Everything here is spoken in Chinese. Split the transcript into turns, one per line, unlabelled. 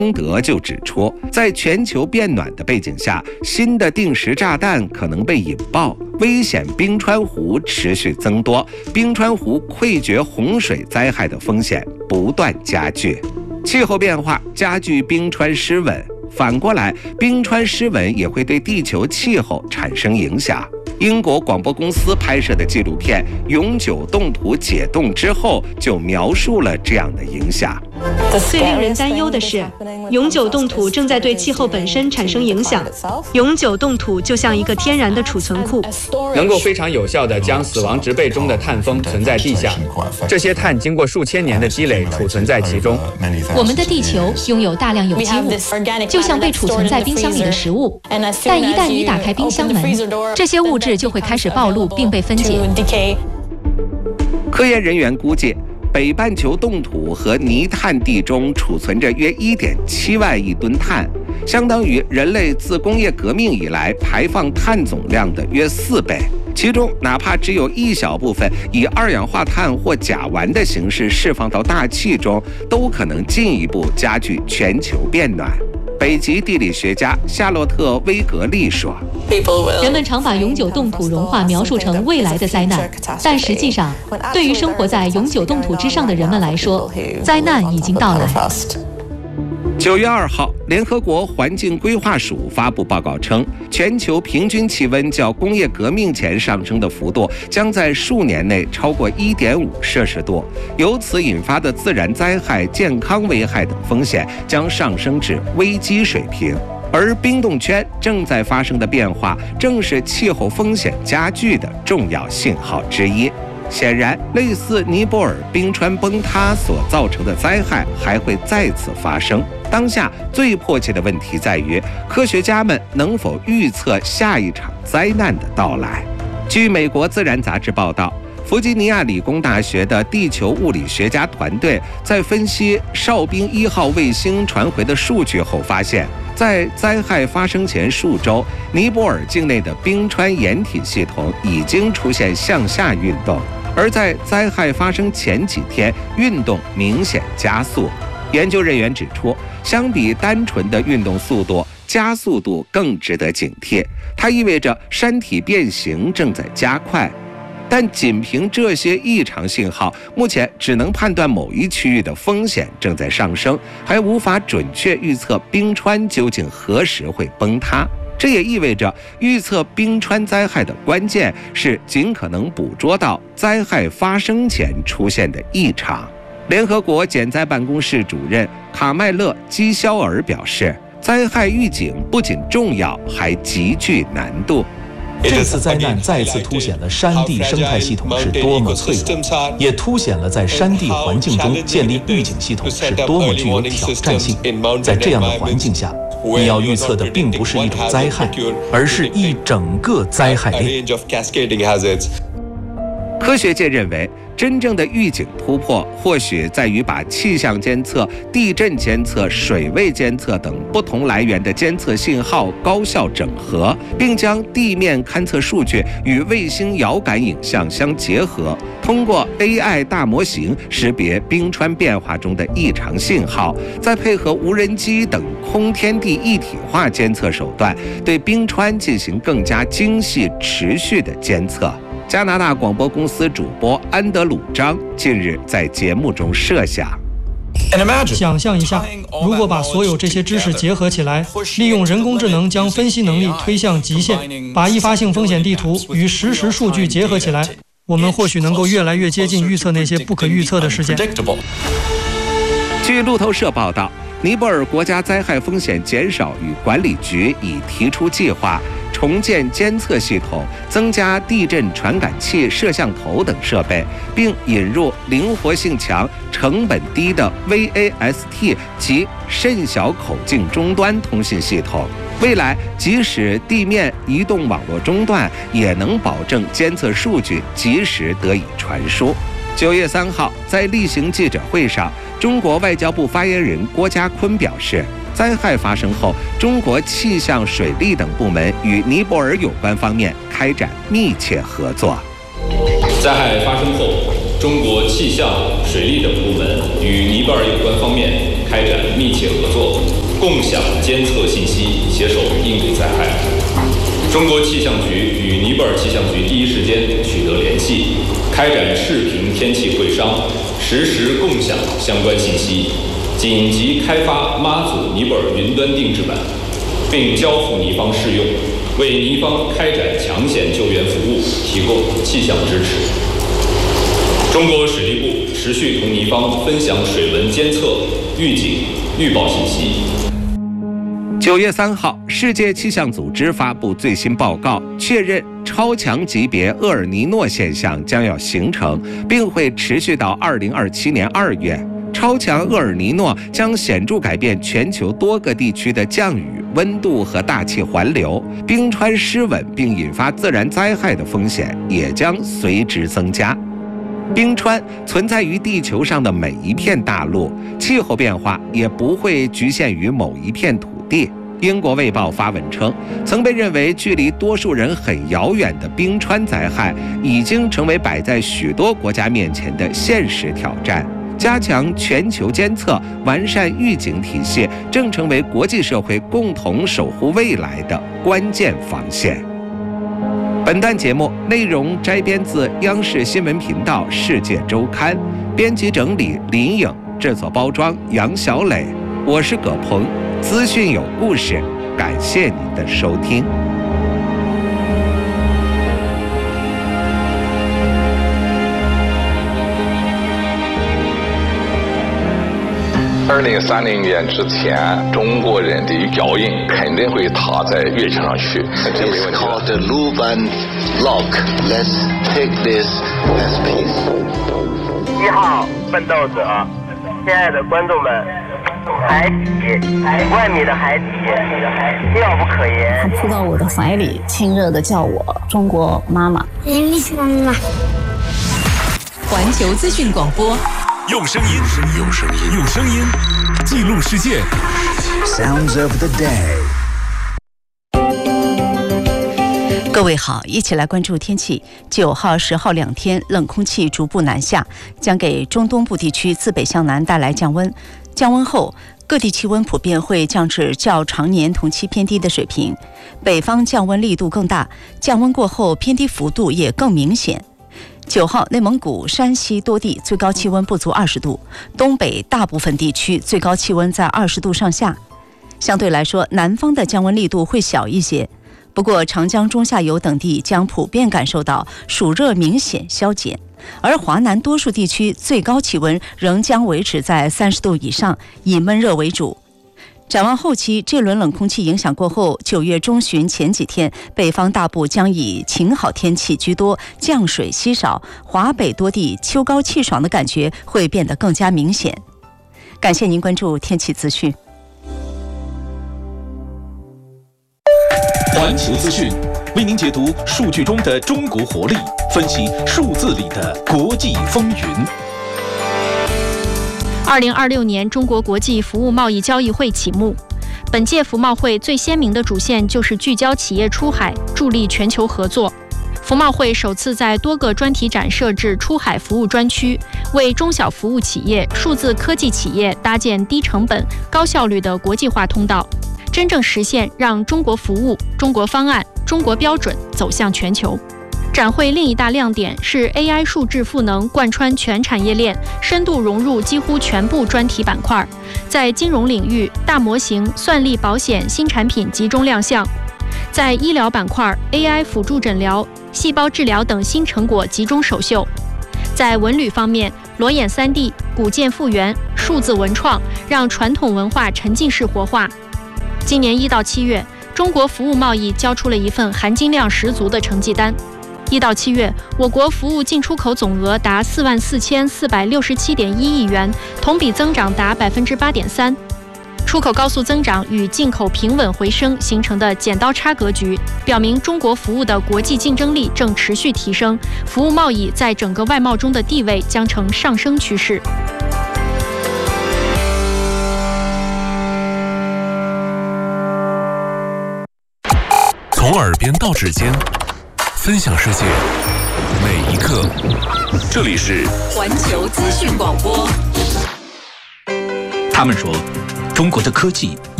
康德就指出，在全球变暖的背景下，新的定时炸弹可能被引爆，危险冰川湖持续增多，冰川湖溃决洪水灾害的风险不断加剧。气候变化加剧冰川失稳，反过来，冰川失稳也会对地球气候产生影响。英国广播公司拍摄的纪录片《永久冻土解冻之后》就描述了这样的影响。
最令人担忧的是，永久冻土正在对气候本身产生影响。永久冻土就像一个天然的储存库，
能够非常有效地将死亡植被中的碳封存在地下。这些碳经过数千年的积累，储存在其中。
我们的地球拥有大量有机物，就像被储存在冰箱里的食物。但一旦你打开冰箱门，这些物质就会开始暴露并被分解。
科研人员估计，北半球冻土和泥炭地中储存着约 1.7 万亿吨碳，相当于人类自工业革命以来排放碳总量的约4倍。其中，哪怕只有一小部分以二氧化碳或甲烷的形式释放到大气中，都可能进一步加剧全球变暖。北极地理学家夏洛特·威格利说：“
人们常把永久冻土融化描述成未来的灾难，但实际上，对于生活在永久冻土之上的人们来说，灾难已经到来。”
9月2号，联合国环境规划署发布报告称，全球平均气温较工业革命前上升的幅度将在数年内超过 1.5 摄氏度，由此引发的自然灾害、健康危害等风险将上升至危机水平。而冰冻圈正在发生的变化，正是气候风险加剧的重要信号之一。显然，类似尼泊尔冰川崩塌所造成的灾害还会再次发生。当下最迫切的问题在于，科学家们能否预测下一场灾难的到来？据美国《自然》杂志报道，弗吉尼亚理工大学的地球物理学家团队在分析哨兵1号卫星传回的数据后发现，在灾害发生前数周，尼泊尔境内的冰川掩体系统已经出现向下运动，而在灾害发生前几天，运动明显加速。研究人员指出，相比单纯的运动速度，加速度更值得警惕，它意味着山体变形正在加快。但仅凭这些异常信号，目前只能判断某一区域的风险正在上升，还无法准确预测冰川究竟何时会崩塌。这也意味着，预测冰川灾害的关键是尽可能捕捉到灾害发生前出现的异常。联合国减灾办公室主任卡麦勒·基肖尔表示，灾害预警不仅重要，还极具难度。
这次灾难再次凸显了山地生态系统是多么脆弱，也凸显了在山地环境中建立预警系统是多么具有挑战性。在这样的环境下，你要预测的并不是一种灾害，而是一整个灾害链。
科学界认为，真正的预警突破或许在于把气象监测、地震监测、水位监测等不同来源的监测信号高效整合，并将地面勘测数据与卫星遥感影像相结合，通过 AI 大模型识别冰川变化中的异常信号，再配合无人机等空天地一体化监测手段，对冰川进行更加精细、持续的监测。加拿大广播公司主播安德鲁·张近日在节目中设想：
想象一下，如果把所有这些知识结合起来，利用人工智能将分析能力推向极限，把易发性风险地图与实时数据结合起来，我们或许能够越来越接近预测那些不可预测的事件。
据路透社报道，尼泊尔国家灾害风险减少与管理局已提出计划，重建监测系统，增加地震传感器、摄像头等设备，并引入灵活性强、成本低的 VAST 及甚小口径终端通信系统。未来，即使地面移动网络中断，也能保证监测数据及时得以传输。9月3号，在例行记者会上，中国外交部发言人郭家坤表示，灾害发生后，中国气象、水利等部门与尼泊尔有关方面开展密切合作。
灾害发生后，
中国气象、水利等部门与尼泊尔有关方面开展密切合作，共享监测信息，携手应对灾害。中国气象局与尼泊尔气象局第一时间取得联系，开展视频天气会商，实时共享相关信息，紧急开发妈祖尼泊尔云端定制版，并交付尼方试用，为尼方开展抢险救援服务提供气象支持。中国水利部持续同尼方分享水文监测、预警、预报信息。
9月3号，世界气象组织发布最新报告，确认超强级别厄尔尼诺现象将要形成，并会持续到2027年2月。超强厄尔尼诺将显著改变全球多个地区的降雨、温度和大气环流，冰川失稳并引发自然灾害的风险也将随之增加。冰川存在于地球上的每一片大陆，气候变化也不会局限于某一片土地。英国卫报发文称，曾被认为距离多数人很遥远的冰川灾害，已经成为摆在许多国家面前的现实挑战。加强全球监测，完善预警体系，正成为国际社会共同守护未来的关键防线。本段节目内容摘编自央视新闻频道《世界周刊》，编辑整理林颖，制作包装杨小磊，我是葛鹏，资讯有故事，感谢您的收听。
2030年之前，中国人的脚印肯定会踏在月球上去，这没问题。It's called the Luban Lock. Let's take this as peace.
1号奋斗者，亲爱的观众们，海底，5万米的海底，妙不可言。
他扑到我的怀里，亲热地叫我中国妈妈。
妈妈。
环球资讯广播。
用声音记录世界。Sounds of the day。
各位好，一起来关注天气。9号、10号2天，冷空气逐步南下，将给中东部地区自北向南带来降温。降温后，各地气温普遍会降至较常年同期偏低的水平，北方降温力度更大，降温过后偏低幅度也更明显。9号，内蒙古、山西多地最高气温不足20度，东北大部分地区最高气温在20度上下。相对来说，南方的降温力度会小一些，不过长江中下游等地将普遍感受到暑热明显消减，而华南多数地区最高气温仍将维持在30度以上，以闷热为主。展望后期，这轮冷空气影响过后，9月中旬前几天，北方大部将以晴好天气居多，降水稀少，华北多地秋高气爽的感觉会变得更加明显。感谢您关注天气资讯。
环球资讯为您解读数据中的中国活力，分析数字里的国际风云。
2026年中国国际服务贸易交易会启幕。本届服贸会最鲜明的主线就是聚焦企业出海，助力全球合作。服贸会首次在多个专题展设置出海服务专区，为中小服务企业、数字科技企业搭建低成本、高效率的国际化通道，真正实现让中国服务、中国方案、中国标准走向全球。展会另一大亮点是 AI 数字赋能贯穿全产业链，深度融入几乎全部专题板块，在金融领域，大模型、算力保险新产品集中亮相；在医疗板块 ，AI 辅助诊疗、细胞治疗等新成果集中首秀；在文旅方面，裸眼3D、古建复原、数字文创，让传统文化沉浸式活化。今年1到7月，中国服务贸易交出了一份含金量十足的成绩单。1到7月，我国服务进出口总额达44467.1亿元，同比增长达8.3%。出口高速增长与进口平稳回升形成的剪刀差格局，表明中国服务的国际竞争力正持续提升，服务贸易在整个外贸中的地位将呈上升趋势。
从耳边到指尖，分享世界， 每一刻。这里是
环球资讯广播。
他们说，中国的科技